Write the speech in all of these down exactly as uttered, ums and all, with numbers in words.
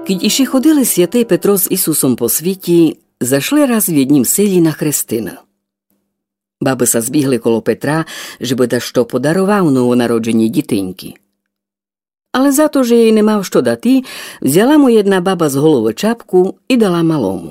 Keď iši ходили святий Петро з Ісусом по світі, зайшли раз в jedním селі на хрестина. Баби са збігли коло Петра, żeby да що подарував новонародженій дітиньки. Але за то, že jej не мав що дати, взяла му jedna баба з голови чапку і дала малому.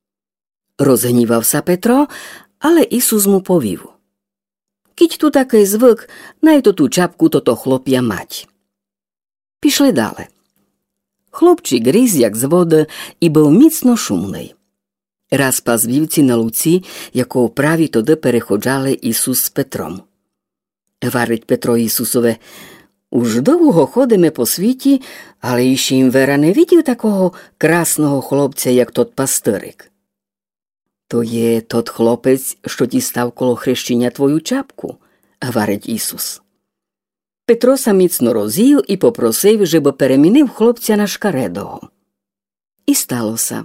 Розгнівався Петро, але Ісус му повів: «Кіть ту такий звик, най то ту чапку то-то хлоп'я мать». Пішли далі. Хлопчик ріс, як з води, і був міцно шумний. Раз пас вівці на луці, якого праві тоді переходжали Ісус з Петром. Говорить Петро Ісусове: «Уж довго ходимо по світі, але іще їм вера не видів такого красного хлопця, як тот пастирик». «То є тот хлопець, що ті став коло хрещення твою чапку», – говорить Ісус. Петро са міцно розів і попросив, щоб перемінив хлопця на шкаредого. І сталося.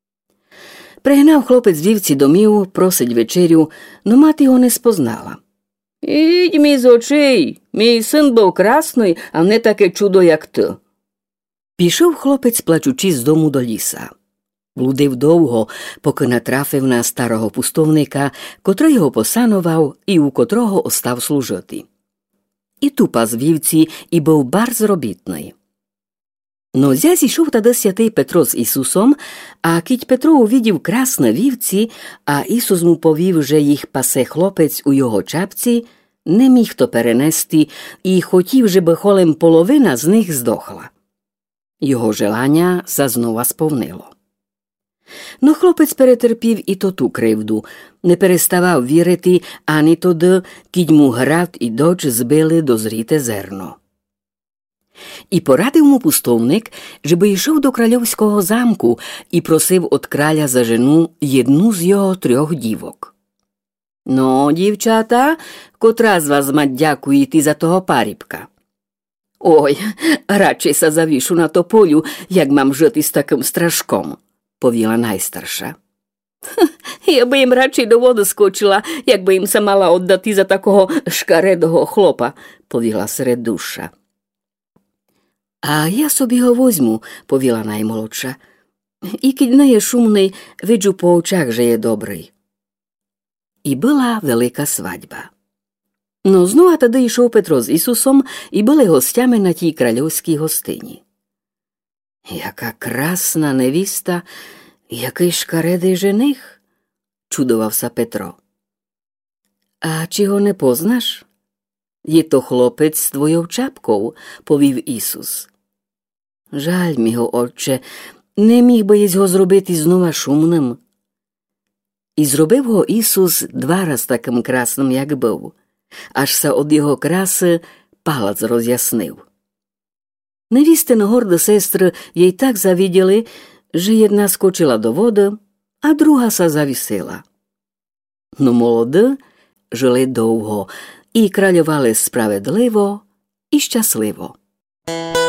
Пригнав хлопець вівці домів, просить вечерю, но мати його не спознала. «Ідь мій з очей, мій син був красний, а не таке чудо, як ти». Пішов хлопець, плачучи, з дому до ліса. Блудив довго, поки натрафив на старого пустовника, котрий його посанував і у котрого остав служити. І ту пас вівці, і був барз робітний. Но зя зійшов тоді святий Петро з Ісусом, а кіть Петро увидів красне вівці, а Ісус му повів, що їх пасе хлопець у його чапці, не міг то перенести і хотів, щоб холем половина з них здохла. Його желання са знова сповнило. Но хлопець перетерпів і то ту кривду, не переставав вірити ані тоді, кідь му град і доч збили дозріте зерно. І порадив му пустовник, щоб йшов до кральовського замку і просив от краля за жену єдну з його трьох дівок. «Ну, дівчата, котра з вас мать дякуєте за того парібка?» «Ой, радше са завішу на тополю, як мам жити з таким страшком», – повіла найстарша. «Я би їм радше до води скочила, якби їм са мала віддати за такого шкаредого хлопа», – повіла середдужша. «А я собі його возьму», – повіла наймолодша. «І кідь не є шумний, виджу по очах, že je добрий». І була велика свадьба. Но знову тоді йшов Петро з Ісусом і були гостями на тій кральовській гостині. «Яка красна невіста, який шкаредий жених», – чудувався Петро. «А чи його не познаш? Є то хлопець з твоєю чапкою», – повів Ісус. «Жаль, міго отче, не міг би єсь його зробити знова шумним». І зробив його Ісус два раз таким красним, як був, аж се од його краси палац роз'яснив. Невістини горді сестри їй так завіділи, що jedna скочила до води, а друга се завісила. Но молоді жили довго і кралювали справедливо і щасливо.